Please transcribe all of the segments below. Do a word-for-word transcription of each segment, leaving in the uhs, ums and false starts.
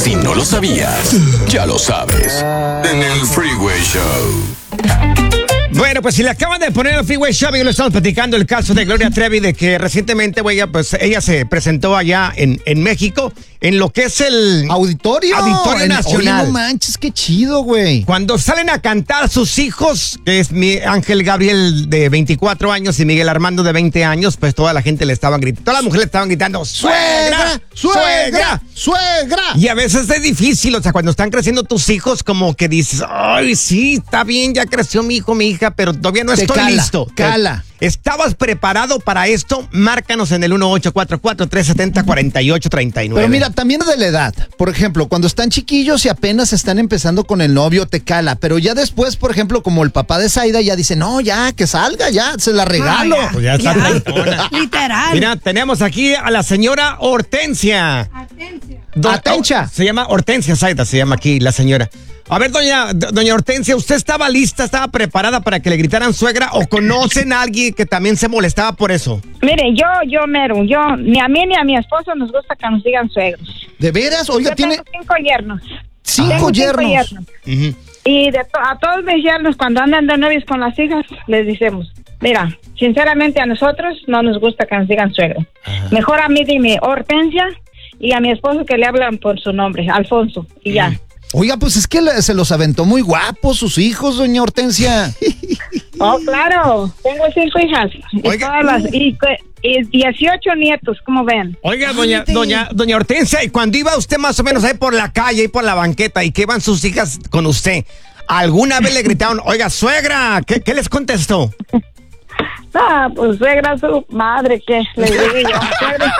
Si no lo sabías, ya lo sabes. En el Freeway Show. Bueno, pues si le acaban de poner el Freeway Show, y lo estamos platicando el caso de Gloria Trevi, de que recientemente, güey, pues ella se presentó allá en, en México, en lo que es el Auditorio. Auditorio En- Nacional. Oye, no manches, qué chido, güey. Cuando salen a cantar sus hijos, que es mi Ángel Gabriel de veinticuatro años y Miguel Armando de veinte años, pues toda la gente le estaban gritando, todas las mujeres le estaban gritando, ¡suegra! ¡Suegra! ¡Suegra! Y a veces es difícil, o sea, cuando están creciendo tus hijos, como que dices, ay, sí, está bien, ya creció mi hijo, mi hija, pero todavía no Te estoy cala, listo. cala. ¿Estabas preparado para esto? Márcanos en el uno ocho cuatro cuatro, tres siete cero, cuatro ocho tres nueve. Pero mira, también de la edad. Por ejemplo, cuando están chiquillos y apenas están empezando con el novio, te cala. Pero ya después, por ejemplo, como el papá de Zaida ya dice, no, ya, que salga, ya, se la regalo. Ah, ya. Pues ya está Ya. treintona. Literal. Mira, tenemos aquí a la señora Hortensia. Atencia. Do- Atencha. Se llama Hortensia Zaida, se llama aquí la señora. A ver, doña, do- doña Hortensia, ¿usted estaba lista, estaba preparada para que le gritaran suegra o conocen a alguien que también se molestaba por eso? Mire, yo, yo mero, yo, ni a mí ni a mi esposo nos gusta que nos digan suegros. ¿De veras? Oiga, Yo tiene tengo cinco yernos. cinco Tengo yernos. Ujú. Y de to- a todos mis yernos, cuando andan de novios con las hijas, les decimos, mira, sinceramente a nosotros no nos gusta que nos digan suegro. Mejor a mí dime Hortensia y a mi esposo que le hablan por su nombre, Alfonso, y ya. Oiga, pues es que le- se los aventó muy guapos sus hijos, doña Hortensia. Oh, claro, tengo cinco hijas y, Oiga. todas las, y, y dieciocho nietos, como ven. Oiga, doña, doña, doña Hortensia, y cuando iba usted más o menos ahí por la calle, ahí por la banqueta, y que iban sus hijas con usted, ¿alguna vez le gritaron, oiga, suegra? ¿Qué, qué les contestó? Ah, pues suegra su madre, ¿qué? Le digo yo, suegra.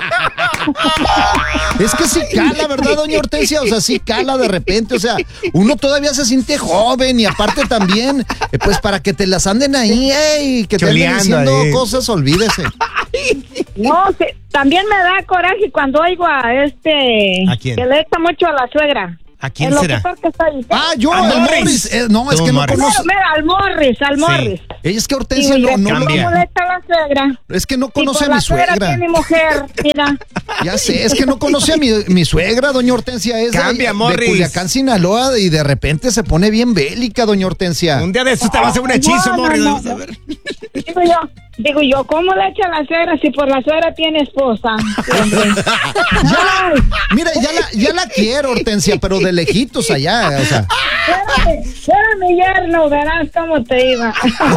Es que sí cala, ¿verdad, doña Hortensia? O sea, sí cala de repente, o sea, uno todavía se siente joven y aparte también, eh, pues para que te las anden ahí, ey, que te anden Choleando diciendo ahí. cosas, olvídese. No, que también me da coraje cuando oigo a este... ¿A quién? Que le echa mucho a la suegra. ¿A quién El será? locutor que está ahí. Ah, yo, A el Morris. Morris. Eh, no, es Tú, que no Morris. conoce. Mira, al Morris, al Morris. Es que Hortensia Digo, no, no, cambia. ¿cómo le echa a la suegra? es que no Y conoce por a mi la suegra suegra. tiene mujer, mira. Ya sé, es que no conoce a mi, mi suegra, doña Hortensia. Es de- Cambia, de, Morris. Culiacán, Sinaloa, y de repente se pone bien bélica, doña Hortensia. Un día de estos te va a hacer un hechizo, No, no, Morris. no, Vamos a no. ver. Digo yo, digo yo, ¿cómo le echa a la suegra si por la suegra tiene esposa? Ay, Mira, ya la, ya la quiero, Hortensia, pero de lejitos allá, o sea. espérame, espérame, yerno, verás cómo te iba.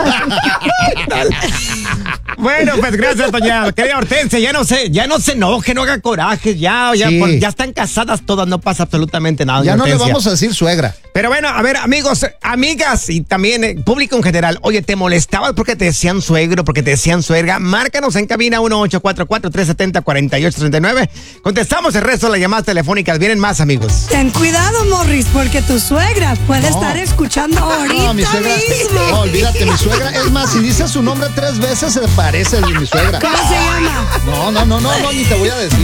Bueno, pues gracias, doña querida Hortensia. Ya no sé, ya no se enoje, no haga coraje. Ya, ya, Sí. por- ya están casadas todas, no pasa absolutamente nada. Ya doña no le Hortensia. vamos a decir suegra. Pero bueno, a ver, amigos, amigas y también eh, público en general. Oye, ¿te molestabas porque te decían suegro, porque te decían suegra? Márcanos en cabina uno ocho cuatro cuatro, tres siete cero, cuatro ocho tres nueve. Contestamos el resto de las llamadas telefónicas. Vienen más, amigos. Ten cuidado, Morris, porque tu suegra puede estar escuchando ahorita No, mi suegra. mismo. No, olvídate, mi suegra. Es más, si dices su nombre tres veces, se parece al de mi suegra. ¿Cómo se llama? No, no, no, no, no, ni te voy a decir.